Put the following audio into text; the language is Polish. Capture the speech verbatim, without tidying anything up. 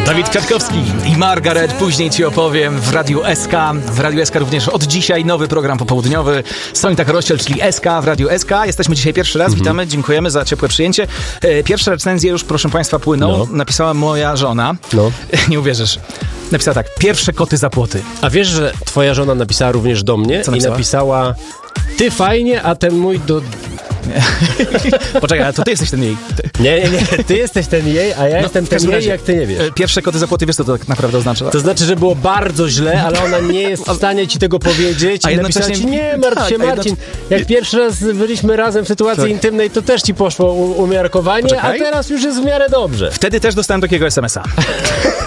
Dawid Kwiatkowski i Margaret, później ci opowiem w Radiu S K. W Radiu S K również od dzisiaj nowy program popołudniowy. Sonita Korościel, czyli S K w Radiu S K. Jesteśmy dzisiaj pierwszy raz, mhm. witamy, dziękujemy za ciepłe przyjęcie. Pierwsze recenzje już, proszę państwa, płyną. No. Napisała moja żona. No. Nie uwierzysz. Napisała tak, pierwsze koty za płoty. A wiesz, że twoja żona napisała również do mnie i napisała, ty fajnie, a ten mój do... Poczekaj, ale to ty jesteś ten jej. Ty... Nie, nie, nie, ty jesteś ten jej, a ja no, jestem ten jej, razie, jak ty nie wiesz. Pierwsze koty za płoty, wiesz co to tak naprawdę oznacza? Tak? To znaczy, że było bardzo źle, ale ona nie jest w stanie ci tego powiedzieć a i napisała ci, nie martw się, tak, Marcin, jak pierwszy raz byliśmy razem w sytuacji tak. intymnej, to też ci poszło u- umiarkowanie, Poczekaj. a teraz już jest w miarę dobrze. Wtedy też dostałem takiego es em es a.